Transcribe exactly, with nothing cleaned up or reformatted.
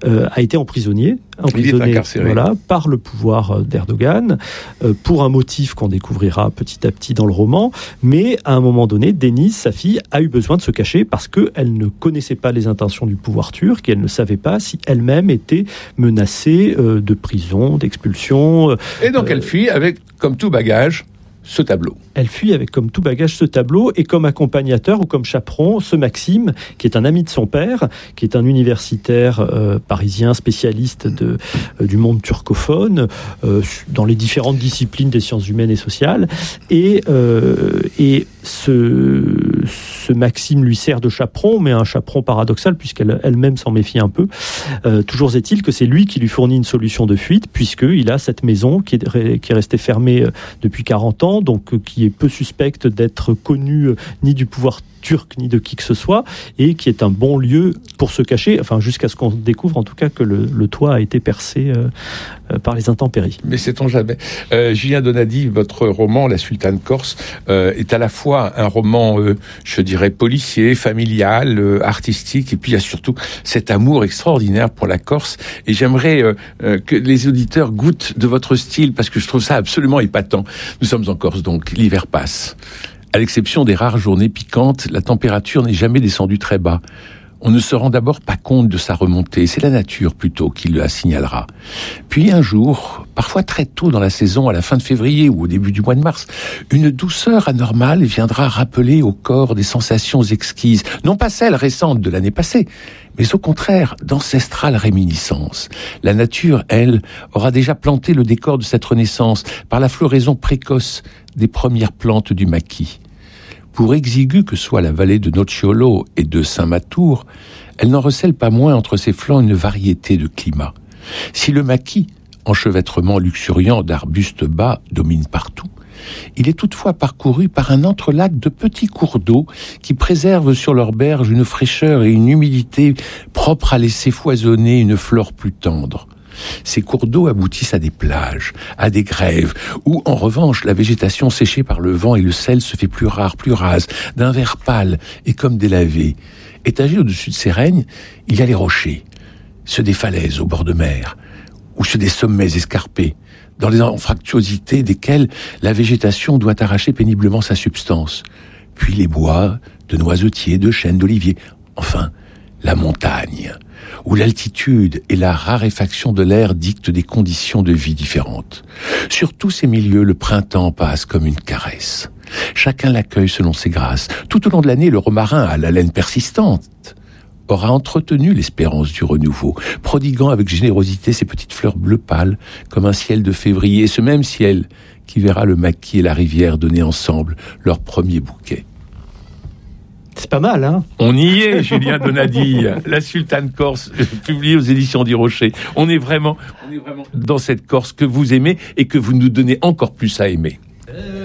euh, a été emprisonné, emprisonné voilà, par le pouvoir d'Erdogan, euh, pour un motif qu'on découvrira petit à petit dans le roman. Mais à un moment donné, Deniz, sa fille, a eu besoin de se cacher parce qu'elle ne connaissait pas les intentions du pouvoir turc et elle ne savait pas si elle-même était menacée euh, de prison, d'expulsion. Et donc euh, elle fuit avec, comme tout bagage, ce tableau. Elle fuit avec comme tout bagage ce tableau et comme accompagnateur ou comme chaperon ce Maxime, qui est un ami de son père, qui est un universitaire euh, parisien spécialiste de, euh, du monde turcophone euh, dans les différentes disciplines des sciences humaines et sociales. Et, euh, et ce, ce Maxime lui sert de chaperon, mais un chaperon paradoxal puisqu'elle elle-même s'en méfie un peu. Euh, toujours est-il que c'est lui qui lui fournit une solution de fuite puisqu'il a cette maison qui est, qui est restée fermée depuis quarante ans, donc qui est peu suspecte d'être connue ni du pouvoir turc ni de qui que ce soit, et qui est un bon lieu pour se cacher, enfin jusqu'à ce qu'on découvre en tout cas que le, le toit a été percé euh, euh, par les intempéries. Mais sait-on jamais. euh, Julien Donadi, votre roman La Sultane Corse euh, est à la fois un roman, euh, je dirais, policier, familial, euh, artistique, et puis il y a surtout cet amour extraordinaire pour la Corse, et j'aimerais euh, euh, que les auditeurs goûtent de votre style, parce que je trouve ça absolument épatant. Nous sommes en Corse, donc l'hiver passe. À l'exception des rares journées piquantes, la température n'est jamais descendue très bas. On ne se rend d'abord pas compte de sa remontée, c'est la nature plutôt qui la signalera. Puis un jour, parfois très tôt dans la saison, à la fin de février ou au début du mois de mars, une douceur anormale viendra rappeler au corps des sensations exquises, non pas celles récentes de l'année passée, mais au contraire d'ancestrales réminiscences. La nature, elle, aura déjà planté le décor de cette renaissance par la floraison précoce des premières plantes du maquis. Pour exiguë que soit la vallée de Nocciolo et de Saint-Matour, elle n'en recèle pas moins entre ses flancs une variété de climats. Si le maquis, enchevêtrement luxuriant d'arbustes bas, domine partout, il est toutefois parcouru par un entrelac de petits cours d'eau qui préservent sur leurs berges une fraîcheur et une humidité propres à laisser foisonner une flore plus tendre. Ces cours d'eau aboutissent à des plages, à des grèves, où, en revanche, la végétation séchée par le vent et le sel se fait plus rare, plus rase, d'un vert pâle et comme délavé. Étagés au-dessus de ces règnes, il y a les rochers, ceux des falaises au bord de mer, ou ceux des sommets escarpés, dans les anfractuosités desquels la végétation doit arracher péniblement sa substance. Puis les bois de noisetiers, de chênes, d'oliviers. Enfin, la montagne, où l'altitude et la raréfaction de l'air dictent des conditions de vie différentes. Sur tous ces milieux, le printemps passe comme une caresse. Chacun l'accueille selon ses grâces. Tout au long de l'année, le romarin, à l'haleine persistante, aura entretenu l'espérance du renouveau, prodiguant avec générosité ses petites fleurs bleu pâle, comme un ciel de février, ce même ciel qui verra le maquis et la rivière donner ensemble leur premier bouquet. C'est pas mal, hein? On y est, Julien Donadi, La Sultane Corse, publiée aux éditions du Rocher. On est vraiment, on est vraiment dans cette Corse que vous aimez et que vous nous donnez encore plus à aimer.